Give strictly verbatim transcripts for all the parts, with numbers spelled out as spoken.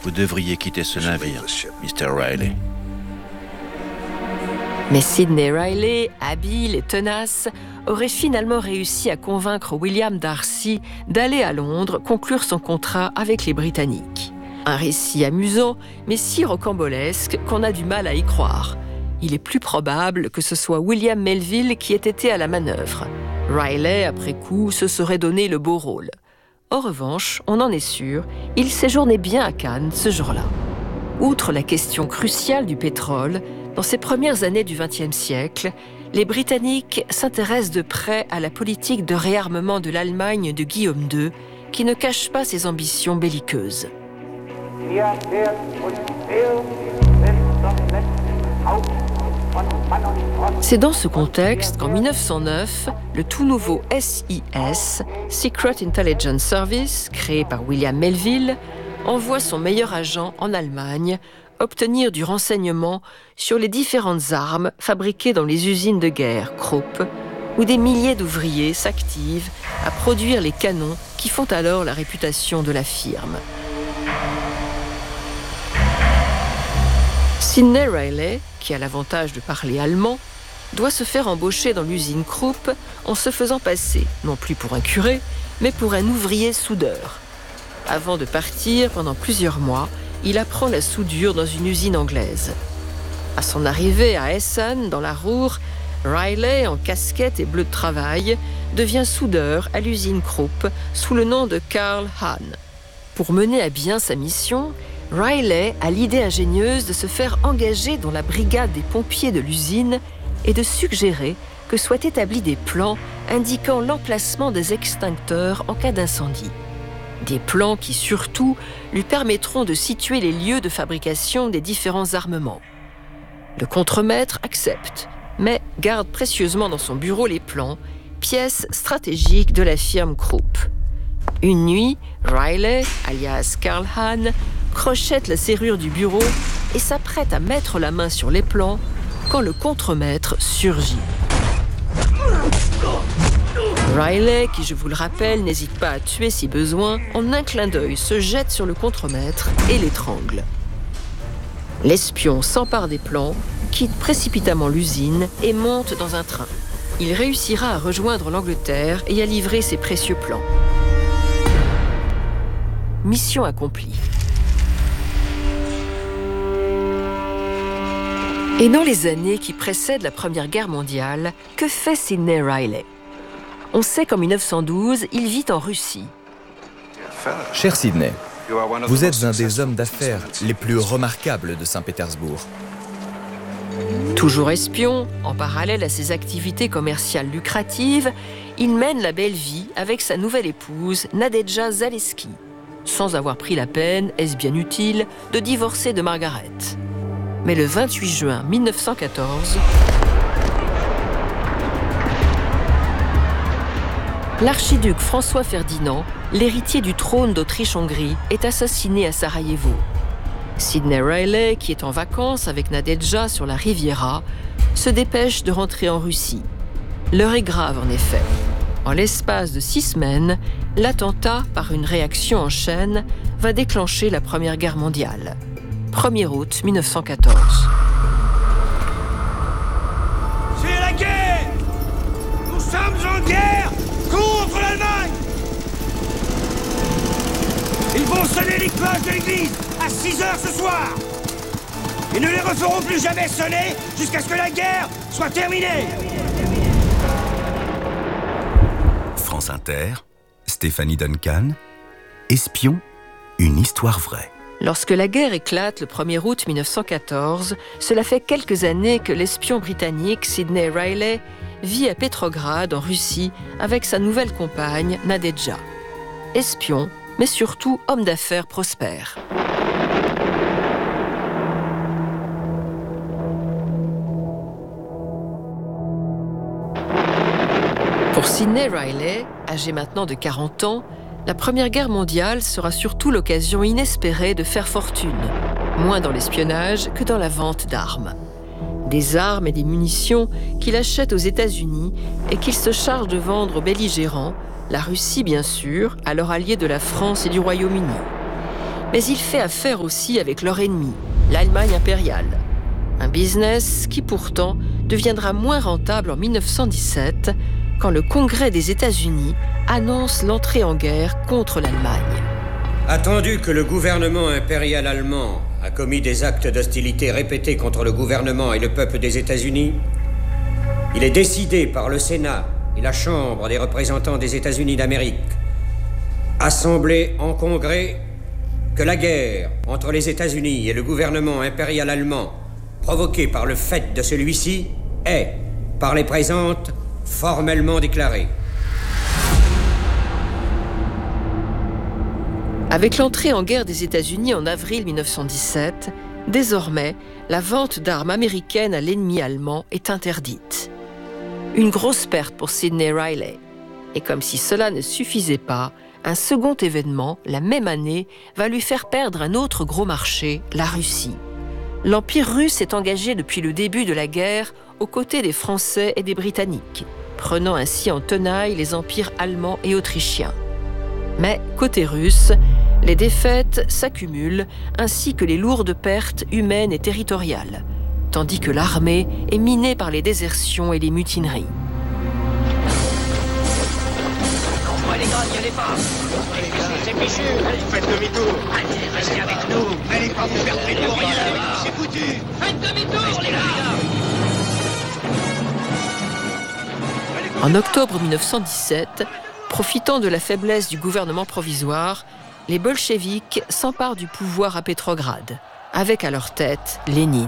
Vous devriez quitter ce navire, mister Riley. Mais Sidney Riley, habile et tenace, aurait finalement réussi à convaincre William Darcy d'aller à Londres conclure son contrat avec les Britanniques. Un récit amusant, mais si rocambolesque qu'on a du mal à y croire. Il est plus probable que ce soit William Melville qui ait été à la manœuvre. Riley, après coup, se serait donné le beau rôle. En revanche, on en est sûr, il séjournait bien à Cannes ce jour-là. Outre la question cruciale du pétrole, dans ces premières années du vingtième siècle, les Britanniques s'intéressent de près à la politique de réarmement de l'Allemagne de Guillaume deux, qui ne cache pas ses ambitions belliqueuses. C'est dans ce contexte qu'en mille neuf cent neuf, le tout nouveau S I S, Secret Intelligence Service, créé par William Melville, envoie son meilleur agent en Allemagne obtenir du renseignement sur les différentes armes fabriquées dans les usines de guerre Krupp, où des milliers d'ouvriers s'activent à produire les canons qui font alors la réputation de la firme. Sidney Riley, qui a l'avantage de parler allemand, doit se faire embaucher dans l'usine Krupp en se faisant passer, non plus pour un curé, mais pour un ouvrier soudeur. Avant de partir pendant plusieurs mois, il apprend la soudure dans une usine anglaise. À son arrivée à Essen, dans la Ruhr, Riley, en casquette et bleu de travail, devient soudeur à l'usine Krupp sous le nom de Karl Hahn. Pour mener à bien sa mission, Riley a l'idée ingénieuse de se faire engager dans la brigade des pompiers de l'usine et de suggérer que soient établis des plans indiquant l'emplacement des extincteurs en cas d'incendie. Des plans qui, surtout, lui permettront de situer les lieux de fabrication des différents armements. Le contremaître accepte, mais garde précieusement dans son bureau les plans, pièces stratégiques de la firme Krupp. Une nuit, Riley, alias Karl Hahn, crochette la serrure du bureau et s'apprête à mettre la main sur les plans quand le contremaître surgit. Riley, qui je vous le rappelle, n'hésite pas à tuer si besoin, en un clin d'œil se jette sur le contremaître et l'étrangle. L'espion s'empare des plans, quitte précipitamment l'usine et monte dans un train. Il réussira à rejoindre l'Angleterre et à livrer ses précieux plans. Mission accomplie. Et dans les années qui précèdent la Première Guerre mondiale, que fait Sidney Riley ? On sait qu'en mille neuf cent douze, il vit en Russie. Cher Sidney, vous êtes un des hommes d'affaires les plus remarquables de Saint-Pétersbourg. Toujours espion, en parallèle à ses activités commerciales lucratives, il mène la belle vie avec sa nouvelle épouse, Nadezhda Zaleski, sans avoir pris la peine, est-ce bien utile, de divorcer de Margaret. Mais le vingt-huit juin mille neuf cent quatorze, l'archiduc François Ferdinand, l'héritier du trône d'Autriche-Hongrie, est assassiné à Sarajevo. Sidney Riley, qui est en vacances avec Nadezhda sur la Riviera, se dépêche de rentrer en Russie. L'heure est grave, en effet. En l'espace de six semaines, l'attentat, par une réaction en chaîne, va déclencher la Première Guerre mondiale. premier août mille neuf cent quatorze. C'est la guerre! Nous sommes en guerre contre l'Allemagne! Ils vont sonner les cloches de l'église à six heures ce soir! Et ne les referont plus jamais sonner jusqu'à ce que la guerre soit terminée! France Inter, Stéphanie Duncan, Espion, une histoire vraie. Lorsque la guerre éclate le premier août mille neuf cent quatorze, cela fait quelques années que l'espion britannique Sidney Riley vit à Petrograd, en Russie, avec sa nouvelle compagne, Nadezhda. Espion, mais surtout homme d'affaires prospère. Pour Sidney Riley, âgé maintenant de quarante ans, la Première Guerre mondiale sera surtout l'occasion inespérée de faire fortune, moins dans l'espionnage que dans la vente d'armes. Des armes et des munitions qu'il achète aux États-Unis et qu'il se charge de vendre aux belligérants, la Russie bien sûr, alors alliée de la France et du Royaume-Uni. Mais il fait affaire aussi avec leur ennemi, l'Allemagne impériale. Un business qui pourtant deviendra moins rentable en mille neuf cent dix-sept, quand le Congrès des États-Unis annonce l'entrée en guerre contre l'Allemagne. Attendu que le gouvernement impérial allemand a commis des actes d'hostilité répétés contre le gouvernement et le peuple des États-Unis, il est décidé par le Sénat et la Chambre des représentants des États-Unis d'Amérique, assemblés en Congrès, que la guerre entre les États-Unis et le gouvernement impérial allemand, provoquée par le fait de celui-ci, est, par les présentes, formellement déclarée. Avec l'entrée en guerre des États-Unis en avril mille neuf cent dix-sept, désormais, la vente d'armes américaines à l'ennemi allemand est interdite. Une grosse perte pour Sidney Riley. Et comme si cela ne suffisait pas, un second événement, la même année, va lui faire perdre un autre gros marché, la Russie. L'Empire russe est engagé depuis le début de la guerre aux côtés des Français et des Britanniques, prenant ainsi en tenaille les empires allemands et autrichiens. Mais côté russe, les défaites s'accumulent ainsi que les lourdes pertes humaines et territoriales, tandis que l'armée est minée par les désertions et les mutineries. Les gars, n'y allez pas. C'est fichu. Faites demi-tour. Allez, restez avec nous. Allez pas vous faire péter pour rien. C'est foutu. Faites demi-tour, les gars. En octobre mille neuf cent dix-sept, profitant de la faiblesse du gouvernement provisoire, les bolcheviks s'emparent du pouvoir à Pétrograd, avec à leur tête Lénine.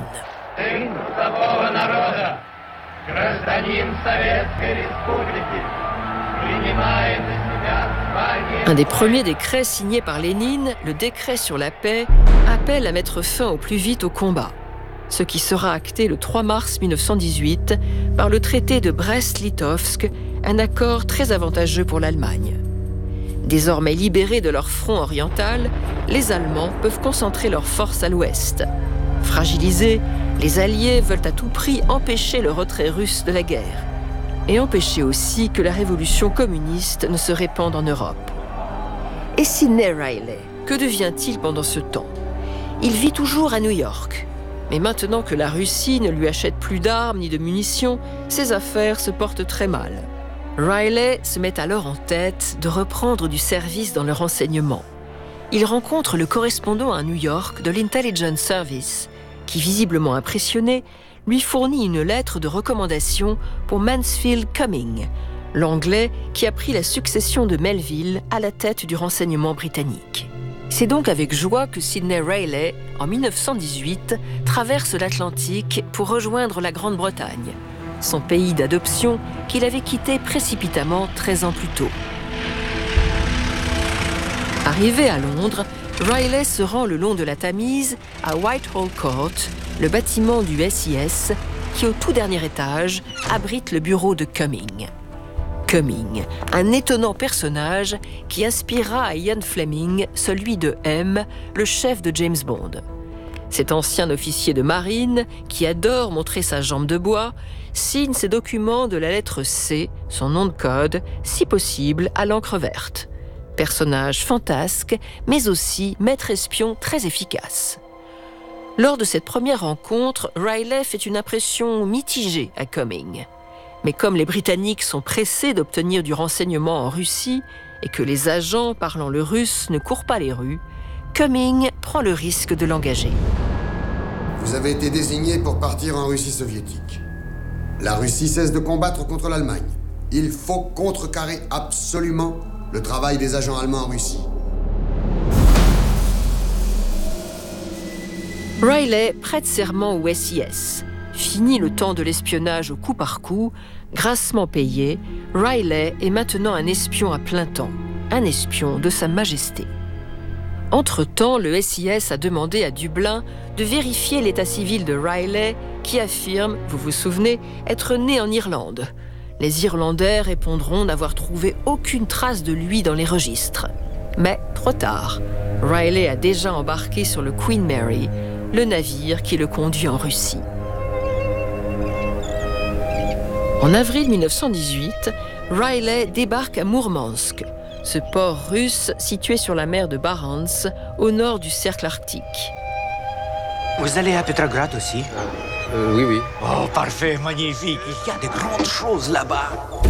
Un des premiers décrets signés par Lénine, le décret sur la paix, appelle à mettre fin au plus vite au combat, ce qui sera acté le trois mars mille neuf cent dix-huit par le traité de Brest-Litovsk, un accord très avantageux pour l'Allemagne. Désormais libérés de leur front oriental, les Allemands peuvent concentrer leurs forces à l'ouest. Fragilisés, les Alliés veulent à tout prix empêcher le retrait russe de la guerre et empêcher aussi que la révolution communiste ne se répande en Europe. Et Sidney Riley, que devient-il pendant ce temps? Il vit toujours à New York. Mais maintenant que la Russie ne lui achète plus d'armes ni de munitions, ses affaires se portent très mal. Riley se met alors en tête de reprendre du service dans le renseignement. Il rencontre le correspondant à New York de l'Intelligence Service, qui, visiblement impressionné, lui fournit une lettre de recommandation pour Mansfield Cumming, l'Anglais qui a pris la succession de Melville à la tête du renseignement britannique. C'est donc avec joie que Sidney Riley, en mille neuf cent dix-huit, traverse l'Atlantique pour rejoindre la Grande-Bretagne, son pays d'adoption qu'il avait quitté précipitamment treize ans plus tôt. Arrivé à Londres, Riley se rend le long de la Tamise à Whitehall Court, le bâtiment du S I S qui, au tout dernier étage, abrite le bureau de Cumming. Cumming, un étonnant personnage qui inspirera à Ian Fleming celui de M, le chef de James Bond. Cet ancien officier de marine, qui adore montrer sa jambe de bois, signe ses documents de la lettre C, son nom de code, si possible à l'encre verte. Personnage fantasque, mais aussi maître espion très efficace. Lors de cette première rencontre, Riley fait une impression mitigée à Cumming. Mais comme les Britanniques sont pressés d'obtenir du renseignement en Russie et que les agents parlant le russe ne courent pas les rues, Cumming prend le risque de l'engager. Vous avez été désigné pour partir en Russie soviétique. La Russie cesse de combattre contre l'Allemagne. Il faut contrecarrer absolument le travail des agents allemands en Russie. Riley prête serment au S I S. Fini le temps de l'espionnage au coup par coup, grassement payé, Riley est maintenant un espion à plein temps, un espion de Sa Majesté. Entre-temps, le S I S a demandé à Dublin de vérifier l'état civil de Riley, qui affirme, vous vous souvenez, être né en Irlande. Les Irlandais répondront n'avoir trouvé aucune trace de lui dans les registres. Mais trop tard. Riley a déjà embarqué sur le Queen Mary, le navire qui le conduit en Russie. En avril mille neuf cent dix-huit, Riley débarque à Mourmansk, ce port russe situé sur la mer de Barents, au nord du cercle arctique. Vous allez à Petrograd aussi? euh, Oui, oui. Oh, parfait, magnifique. Il y a de grandes choses là-bas.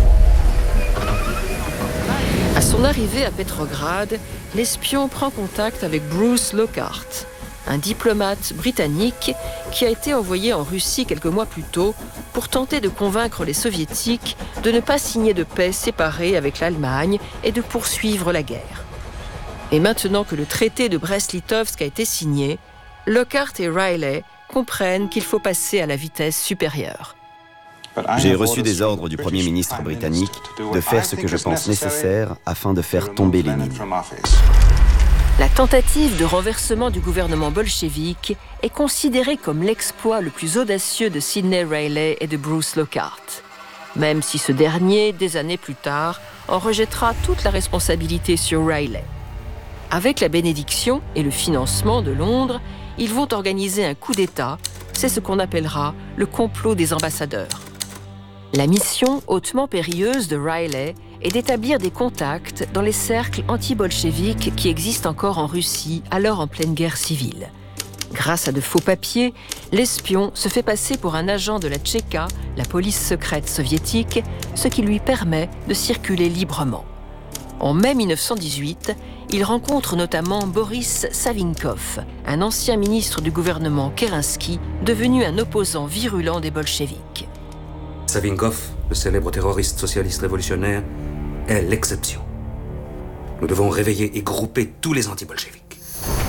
À son arrivée à Petrograd, l'espion prend contact avec Bruce Lockhart, un diplomate britannique qui a été envoyé en Russie quelques mois plus tôt pour tenter de convaincre les soviétiques de ne pas signer de paix séparée avec l'Allemagne et de poursuivre la guerre. Et maintenant que le traité de Brest-Litovsk a été signé, Lockhart et Riley comprennent qu'il faut passer à la vitesse supérieure. J'ai reçu des ordres du Premier ministre britannique de faire ce que je pense nécessaire afin de faire tomber Lénine. La tentative de renversement du gouvernement bolchevique est considérée comme l'exploit le plus audacieux de Sidney Riley et de Bruce Lockhart, même si ce dernier, des années plus tard, en rejettera toute la responsabilité sur Riley. Avec la bénédiction et le financement de Londres, ils vont organiser un coup d'État, c'est ce qu'on appellera le complot des ambassadeurs. La mission hautement périlleuse de Riley est d'établir des contacts dans les cercles anti-bolcheviques qui existent encore en Russie, alors en pleine guerre civile. Grâce à de faux papiers, l'espion se fait passer pour un agent de la Tchéka, la police secrète soviétique, ce qui lui permet de circuler librement. En mai mille neuf cent dix-huit, il rencontre notamment Boris Savinkov, un ancien ministre du gouvernement Kerensky, devenu un opposant virulent des bolcheviks. Savinkov, le célèbre terroriste socialiste révolutionnaire, est l'exception. Nous devons réveiller et grouper tous les anti-bolcheviques.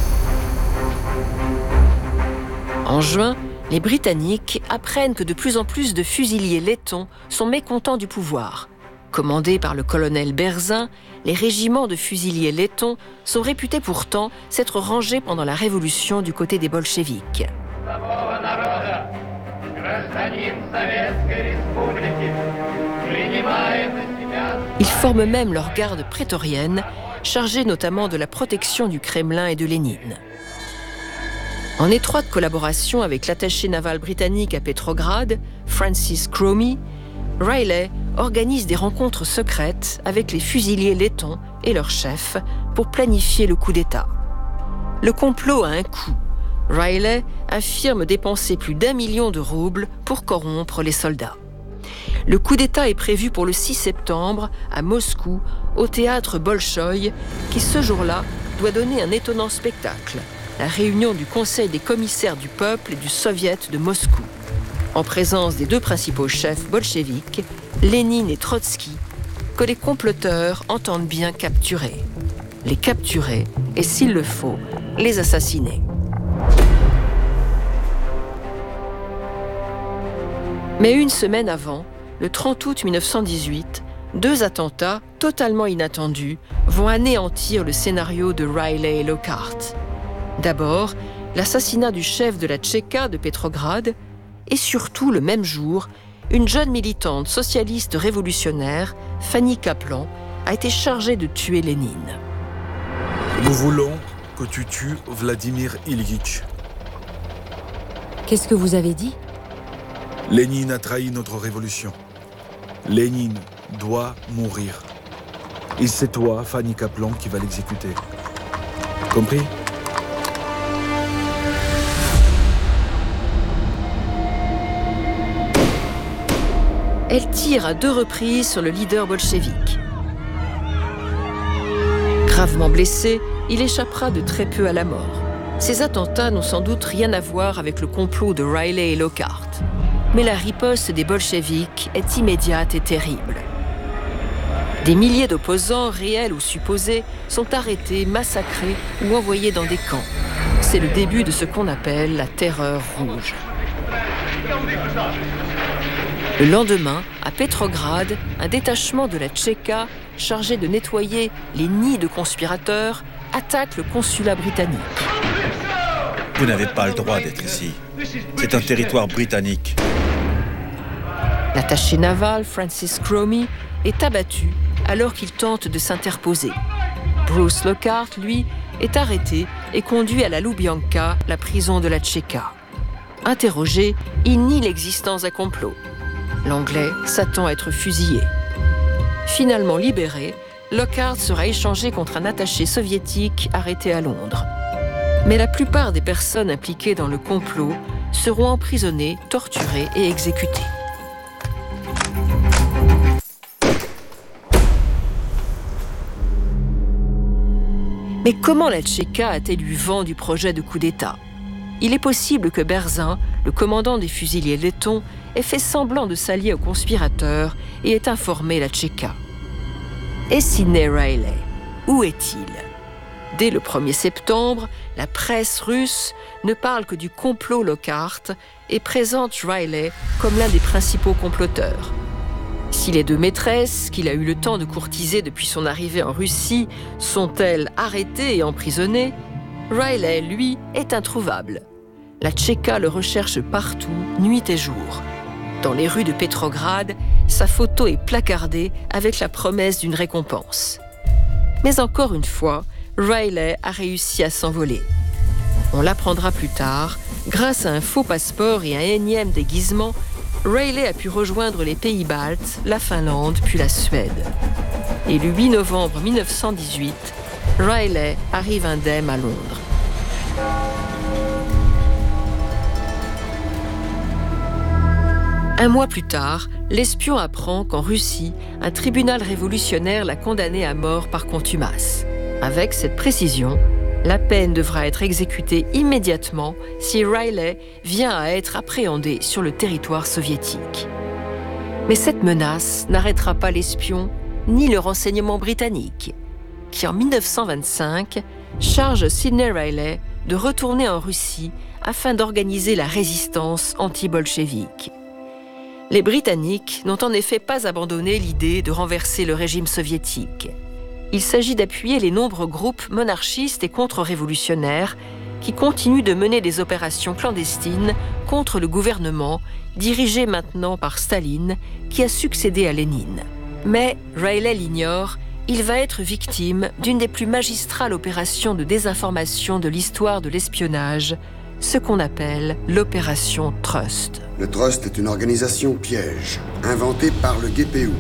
En juin, les Britanniques apprennent que de plus en plus de fusiliers lettons sont mécontents du pouvoir. Commandés par le colonel Berzin, les régiments de fusiliers lettons sont réputés pourtant s'être rangés pendant la Révolution du côté des bolcheviks. Ils forment même leur garde prétorienne, chargée notamment de la protection du Kremlin et de Lénine. En étroite collaboration avec l'attaché naval britannique à Petrograd, Francis Cromie, Riley organise des rencontres secrètes avec les fusiliers lettons et leurs chefs pour planifier le coup d'État. Le complot a un coût. Riley affirme dépenser plus d'un million de roubles pour corrompre les soldats. Le coup d'État est prévu pour le six septembre à Moscou, au théâtre Bolchoï, qui ce jour-là doit donner un étonnant spectacle, la réunion du Conseil des commissaires du peuple et du Soviet de Moscou, en présence des deux principaux chefs bolcheviques, Lénine et Trotsky, que les comploteurs entendent bien capturer. Les capturer et, s'il le faut, les assassiner. Mais une semaine avant, le trente août mille neuf cent dix-huit, deux attentats totalement inattendus vont anéantir le scénario de Riley et Lockhart. D'abord, l'assassinat du chef de la Tchéka de Petrograd et surtout, le même jour, une jeune militante socialiste révolutionnaire, Fanny Kaplan, a été chargée de tuer Lénine. Nous voulons que tu tues Vladimir Ilyich. Qu'est-ce que vous avez dit ? Lénine a trahi notre révolution. Lénine doit mourir. Et c'est toi, Fanny Kaplan, qui va l'exécuter. Compris ? Elle tire à deux reprises sur le leader bolchevique. Gravement blessé, il échappera de très peu à la mort. Ces attentats n'ont sans doute rien à voir avec le complot de Riley et Lockhart. Mais la riposte des bolcheviks est immédiate et terrible. Des milliers d'opposants, réels ou supposés, sont arrêtés, massacrés ou envoyés dans des camps. C'est le début de ce qu'on appelle la terreur rouge. Le lendemain, à Petrograd, un détachement de la Tchéka, chargé de nettoyer les nids de conspirateurs, attaque le consulat britannique. Vous n'avez pas le droit d'être ici. C'est un territoire britannique. L'attaché naval Francis Cromie est abattu alors qu'il tente de s'interposer. Bruce Lockhart, lui, est arrêté et conduit à la Loubianka, la prison de la Tchéka. Interrogé, il nie l'existence d'un complot. L'Anglais s'attend à être fusillé. Finalement libéré, Lockhart sera échangé contre un attaché soviétique arrêté à Londres. Mais la plupart des personnes impliquées dans le complot seront emprisonnées, torturées et exécutées. Mais comment la Tchéka a-t-elle eu vent du projet de coup d'État ? Il est possible que Berzin, le commandant des fusiliers lettons, ait fait semblant de s'allier aux conspirateurs et ait informé la Tchéka. Et Sidney Reilly, où est-il ? Dès le premier septembre, la presse russe ne parle que du complot Lockhart et présente Reilly comme l'un des principaux comploteurs. Si les deux maîtresses, qu'il a eu le temps de courtiser depuis son arrivée en Russie, sont-elles arrêtées et emprisonnées, Reilly, lui, est introuvable. La Tchéka le recherche partout, nuit et jour. Dans les rues de Petrograd, sa photo est placardée avec la promesse d'une récompense. Mais encore une fois, Reilly a réussi à s'envoler. On l'apprendra plus tard, grâce à un faux passeport et un énième déguisement, Reilly a pu rejoindre les pays baltes, la Finlande puis la Suède. Et le huit novembre mille neuf cent dix-huit, Reilly arrive indemne à Londres. Un mois plus tard, l'espion apprend qu'en Russie, un tribunal révolutionnaire l'a condamné à mort par contumace. Avec cette précision, la peine devra être exécutée immédiatement si Reilly vient à être appréhendé sur le territoire soviétique. Mais cette menace n'arrêtera pas l'espion ni le renseignement britannique, qui en mille neuf cent vingt-cinq charge Sidney Reilly de retourner en Russie afin d'organiser la résistance anti-bolchevique. Les Britanniques n'ont en effet pas abandonné l'idée de renverser le régime soviétique. Il s'agit d'appuyer les nombreux groupes monarchistes et contre-révolutionnaires qui continuent de mener des opérations clandestines contre le gouvernement, dirigé maintenant par Staline, qui a succédé à Lénine. Mais, Reilly l'ignore, il va être victime d'une des plus magistrales opérations de désinformation de l'histoire de l'espionnage, ce qu'on appelle l'opération Trust. Le Trust est une organisation piège, inventée par le G P U.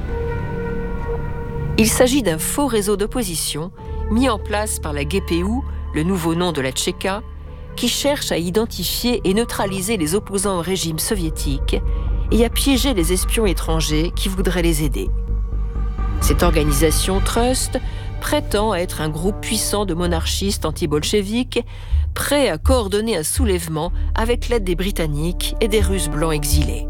Il s'agit d'un faux réseau d'opposition mis en place par la G P U, le nouveau nom de la Tchéka, qui cherche à identifier et neutraliser les opposants au régime soviétique et à piéger les espions étrangers qui voudraient les aider. Cette organisation Trust prétend être un groupe puissant de monarchistes anti-bolcheviques prêts à coordonner un soulèvement avec l'aide des Britanniques et des Russes blancs exilés.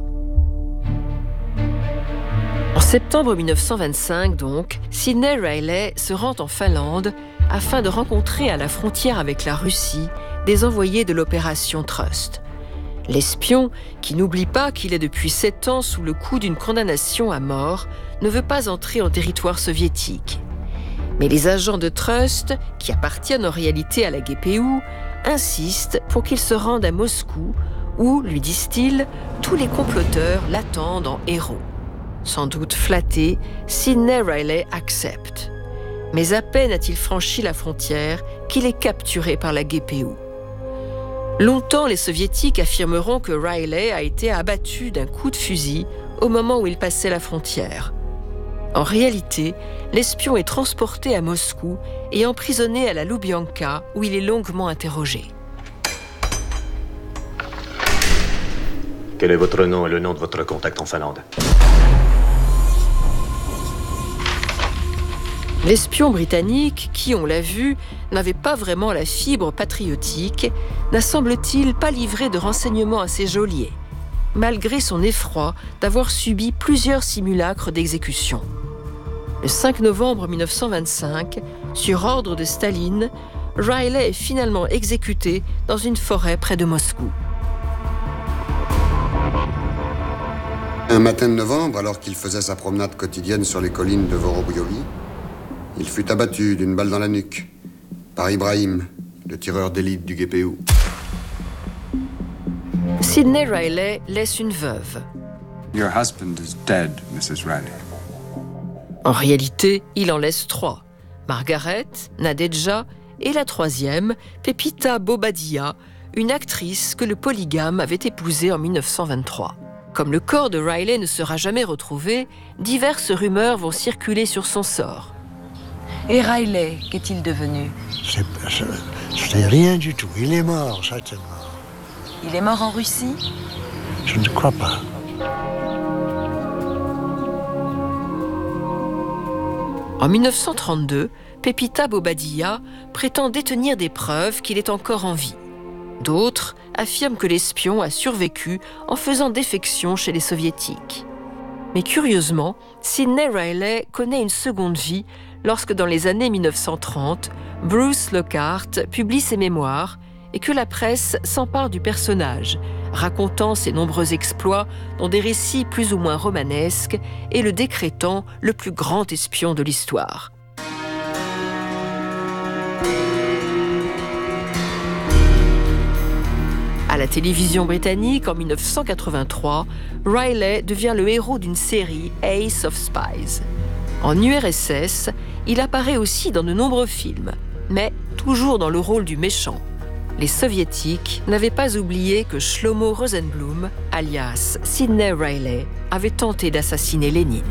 En septembre mille neuf cent vingt-cinq, donc, Sidney Reilly se rend en Finlande afin de rencontrer à la frontière avec la Russie des envoyés de l'opération Trust. L'espion, qui n'oublie pas qu'il est depuis sept ans sous le coup d'une condamnation à mort, ne veut pas entrer en territoire soviétique. Mais les agents de Trust, qui appartiennent en réalité à la G P U, insistent pour qu'il se rende à Moscou, où, lui disent-ils, tous les comploteurs l'attendent en héros. Sans doute flatté, Sidney Reilly accepte. Mais à peine a-t-il franchi la frontière qu'il est capturé par la G P U. Longtemps, les soviétiques affirmeront que Reilly a été abattu d'un coup de fusil au moment où il passait la frontière. En réalité, l'espion est transporté à Moscou et emprisonné à la Loubianka, où il est longuement interrogé. Quel est votre nom et le nom de votre contact en Finlande ? L'espion britannique, qui, on l'a vu, n'avait pas vraiment la fibre patriotique, n'a semble-t-il pas livré de renseignements à ses geôliers, malgré son effroi d'avoir subi plusieurs simulacres d'exécution. Le cinq novembre mille neuf cent vingt-cinq, sur ordre de Staline, Reilly est finalement exécuté dans une forêt près de Moscou. Un matin de novembre, alors qu'il faisait sa promenade quotidienne sur les collines de Vorobiovi, il fut abattu d'une balle dans la nuque par Ibrahim, le tireur d'élite du G P U. Sidney Reilly laisse une veuve. Your husband is dead, Missus Reilly. En réalité, il en laisse trois. Margaret, Nadejda et la troisième, Pepita Bobadilla, une actrice que le polygame avait épousée en mille neuf cent vingt-trois. Comme le corps de Reilly ne sera jamais retrouvé, diverses rumeurs vont circuler sur son sort. Et Riley, qu'est-il devenu? C'est, je, je sais rien du tout. Il est mort, certainement. Il est mort en Russie? Je ne crois pas. En mille neuf cent trente-deux, Pepita Bobadilla prétend détenir des preuves qu'il est encore en vie. D'autres affirment que l'espion a survécu en faisant défection chez les soviétiques. Mais curieusement, Sidney Riley connaît une seconde vie lorsque dans les années mille neuf cent trente, Bruce Lockhart publie ses mémoires et que la presse s'empare du personnage, racontant ses nombreux exploits dans des récits plus ou moins romanesques et le décrétant le plus grand espion de l'histoire. À la télévision britannique, en mille neuf cent quatre-vingt-trois, Riley devient le héros d'une série Ace of Spies. En U R S S, il apparaît aussi dans de nombreux films, mais toujours dans le rôle du méchant. Les Soviétiques n'avaient pas oublié que Shlomo Rosenblum, alias Sidney Riley, avait tenté d'assassiner Lénine.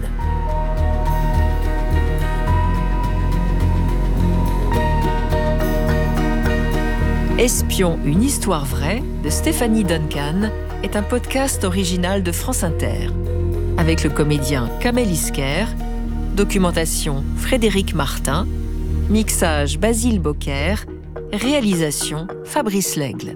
Espion, une histoire vraie de Stéphanie Duncan est un podcast original de France Inter. Avec le comédien Kamel Isker, documentation Frédéric Martin, mixage Basile Bocquer, réalisation Fabrice Lègle.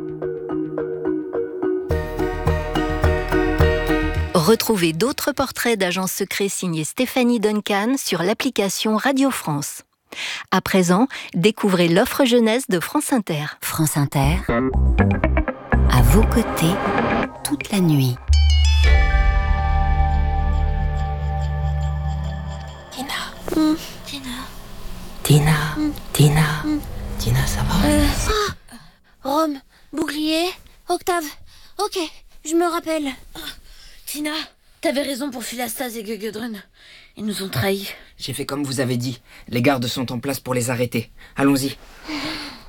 Retrouvez d'autres portraits d'agents secrets signés Stéphanie Duncan sur l'application Radio France. À présent, découvrez l'offre jeunesse de France Inter. France Inter, à vos côtés, toute la nuit. Tina. Mm. Tina. Tina. Mm. Tina. Mm. Tina, ça va? euh... ah. Rome, bouclier, Octave. Ok, je me rappelle. Tina, t'avais raison pour Philastas et Gugudrun. Ils nous ont trahis. J'ai fait comme vous avez dit. Les gardes sont en place pour les arrêter. Allons-y.